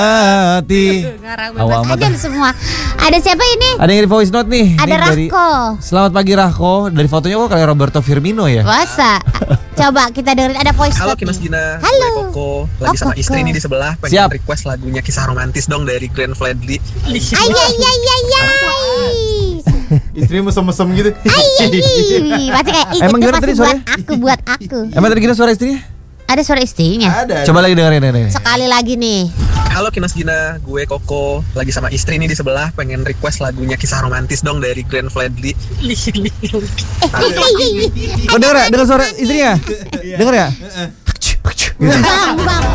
hati. Awal aja semua. Ada siapa ini? Ada yang di voice note nih. Ada Nih Rahko. Selamat pagi Rahko. Dari fotonya kok kayak Roberto Firmino ya. Masa? Coba kita dengerin, ada voice Halo note. Kimas Gina, Halo. gue Koko. Lagi sama Koko. istri nih di sebelah. Pengen Siap. request lagunya Kisah Romantis dong dari Glenn Fredly. Istri mesem-mesem gitu. Masih kayak Emang itu gimana masih tadi buat suaranya? buat aku. Emang tadi gini suara istrinya? Ada suara istrinya. Ada. Coba lagi dengerin ini. Sekali lagi nih. Halo Kimas Gina, gue Koko. Lagi sama istri nih di sebelah. Pengen request lagunya Kisah Romantis dong dari Glenn Fredly. Kau denger ya? Dengar suara istrinya? Denger ya? Bang, bang.